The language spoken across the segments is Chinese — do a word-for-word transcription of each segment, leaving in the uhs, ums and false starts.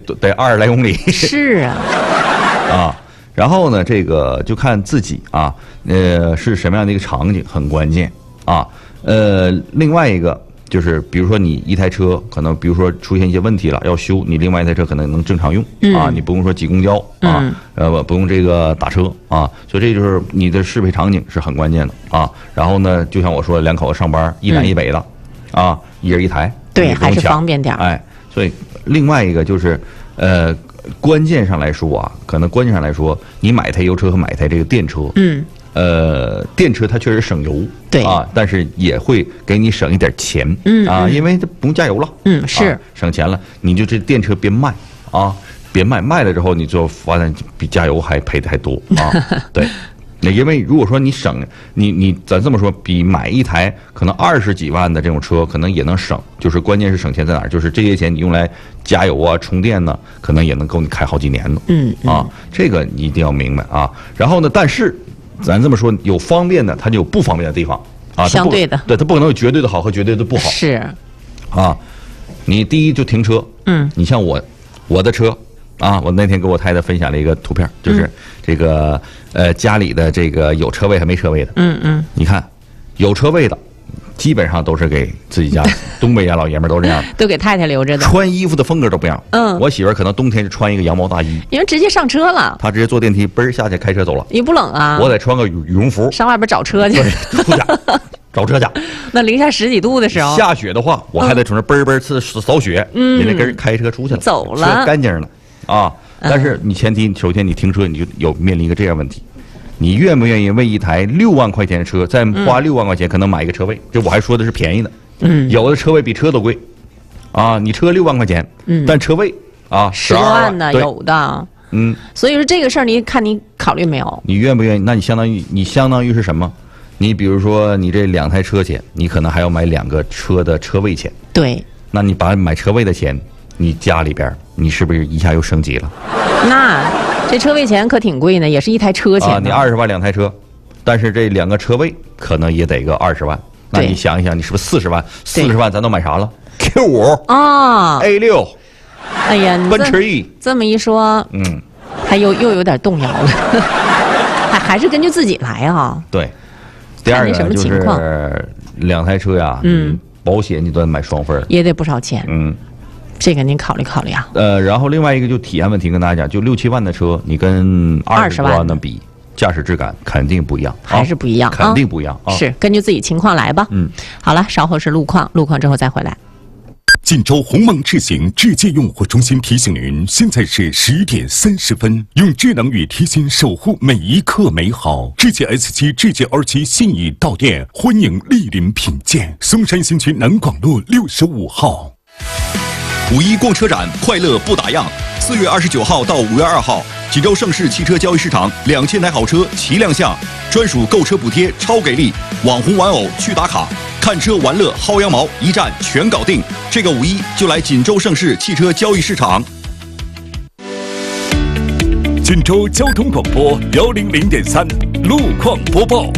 得二十来公里。 是啊， 啊，然后呢，这个就看自己啊，呃，是什么样的一个场景很关键啊。呃，另外一个就是，比如说你一台车可能，比如说出现一些问题了要修，你另外一台车可能能正常用、嗯、啊，你不用说挤公交啊，嗯、呃，不用这个打车啊，所以这就是你的适配场景是很关键的啊。然后呢，就像我说，两口子上班一南一北的、嗯、啊，一人一台， 对，还是方便点。哎， 所以另外一个就是，呃。关键上来说啊，可能关键上来说，你买台油车和买台这个电车，嗯，呃，电车它确实省油， 对啊，但是也会给你省一点钱，嗯啊，因为它不用加油了， 嗯，是、 啊、省钱了，你就这电车别卖啊，别卖，卖了之后你就发现比加油还赔的还多啊，对。那因为如果说你省你你咱这么说，比买一台可能二十几万的这种车可能也能省，就是关键是省钱在哪儿？就是这些钱你用来加油啊、充电呢，可能也能够你开好几年呢。嗯啊，这个你一定要明白啊。然后呢，但是咱这么说，有方便的，它就有不方便的地方啊。 相对的， 对，它不可能有绝对的好和绝对的不好。 是啊，你第一就停车，嗯，你像我我的车。啊，我那天给我太太分享了一个图片，就是这个、嗯、呃家里的这个有车位还没车位的，嗯嗯，你看有车位的，基本上都是给自己家东北家老爷们儿都这样， 都给太太留着的， 穿衣服的风格都不一样。嗯，我媳妇儿可能冬天就穿一个羊毛大衣， 因为直接上车了， 她直接坐电梯嘣儿下去开车走了， 也不冷啊， 我得穿个羽羽绒服上外边找车去， 出去找车去。 那零下十几度的时候， 下雪的话，我还得从那嘣儿嘣儿次扫雪，嗯，人家跟人开车出去了， 走了， 车干净了。啊，但是你前提，首先你停车你就有面临一个这样问题，你愿不愿意为一台六万块钱的车再花六万块钱可能买一个车位？这我还说的是便宜的，嗯，有的车位比车都贵，啊，你车六万块钱，嗯，但车位啊十多万呢，有的，嗯，所以说这个事儿你看你考虑没有？ 你愿不愿意？那你相当于你相当于是什么？你比如说你这两台车钱，你可能还要买两个车的车位钱， 对， 那你把买车位的钱。你家里边，你是不是一下又升级了？ 那这车位钱可挺贵呢，也是一台车钱、 啊。你二十万两台车，但是这两个车位可能也得个二十万。那你想一想，你是不是四十万？四十万咱都买啥了 ？Q 五啊 ，A 六， 哎呀， 奔驰 E。 这么一说，嗯，还又又有点动摇了，还还是根据自己来啊。 对，第二个就是两台车呀，嗯，保险你都得买双份， 也得不少钱，嗯。这个您考虑考虑啊。 呃，然后另外一个就体验问题，跟大家讲，就六七万的车，你跟二十多万的比，驾驶质感肯定不一样， 还是不一样， 啊、肯定不一样啊。 是根据自己情况来吧。嗯，好了，稍后是路况，路况之后再回来。 锦州鸿蒙智行智界用户中心提醒您，现在是十点三十分，用智能与贴心守护每一刻美好。智界 S 七、智界 R 七现已到店，欢迎莅临品鉴。松山新区南广路六十五号。 五一逛车展，快乐不打烊。四月二十九号到五月二号，锦州盛世汽车交易市场，两千台好车齐亮相，专属购车补贴超给力，网红玩偶去打卡，看车玩乐薅羊毛，一站全搞定。这个五一就来锦州盛世汽车交易市场。 锦州交通广播幺零零点三路况播报。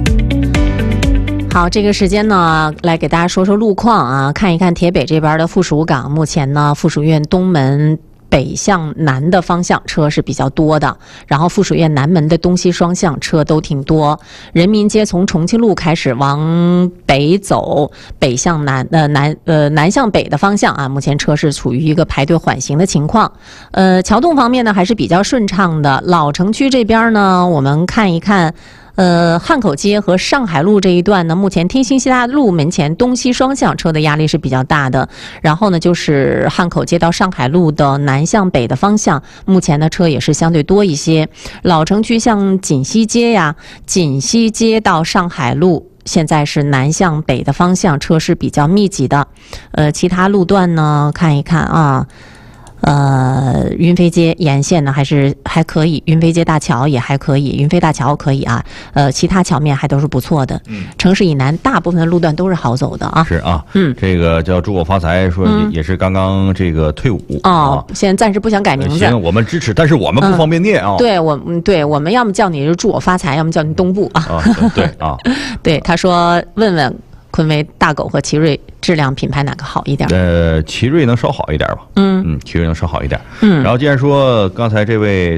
好，这个时间呢，来给大家说说路况啊，看一看铁北这边的附属港，目前呢，附属院东门北向南的方向车是比较多的，然后附属院南门的东西双向车都挺多。人民街从重庆路开始往北走，北向南呃南呃南向北的方向啊，目前车是处于一个排队缓行的情况。呃，桥洞方面呢还是比较顺畅的。老城区这边呢，我们看一看。呃，汉口街和上海路这一段呢，目前天星西大路门前东西双向车的压力是比较大的。然后呢，就是汉口街到上海路的南向北的方向，目前的车也是相对多一些。老城区像锦西街呀，锦西街到上海路。现在是南向北的方向，车是比较密集的。呃，其他路段呢，看一看啊。呃，云飞街沿线呢还是还可以，云飞街大桥也还可以，云飞大桥可以啊。呃，其他桥面还都是不错的。嗯，城市以南大部分的路段都是好走的啊。 是啊，嗯，这个叫祝我发财，说也是刚刚这个退伍、嗯、 哦，现在暂时不想改名字。 行，我们支持，但是我们不方便念啊。 嗯、对，我们对我们要么叫你是祝我发财，要么叫你东部啊。 啊对啊， 对，他说问问。昆威大狗和奇瑞质量品牌哪个好一点？ 呃，奇瑞能稍好一点吧？嗯嗯，奇瑞能稍好一点。 嗯， 然后既然说刚才这位